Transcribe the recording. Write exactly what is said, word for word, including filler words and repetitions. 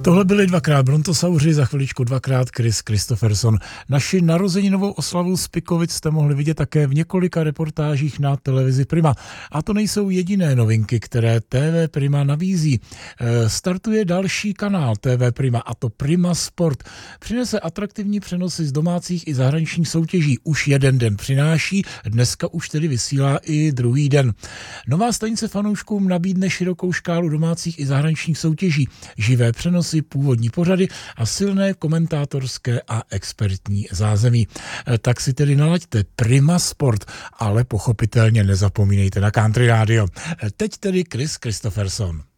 Tohle byli dvakrát Brontosauři, za chviličku dvakrát Kris Kristofferson. Naši narozeninovou oslavu z Pikovic jste mohli vidět také v několika reportážích na televizi Prima. A to nejsou jediné novinky, které T V Prima nabízí. E, startuje další kanál T V Prima, a to Prima Sport. Přinese atraktivní přenosy z domácích i zahraničních soutěží. Už jeden den přináší, dneska už tedy vysílá i druhý den. Nová stanice fanouškům nabídne širokou škálu domácích i zahraničních soutěží, živé přenosy, původní pořady a silné komentátorské a expertní zázemí. Tak si tedy nalaďte Prima Sport, ale pochopitelně nezapomínejte na Country Radio. Teď tedy Kris Kristofferson.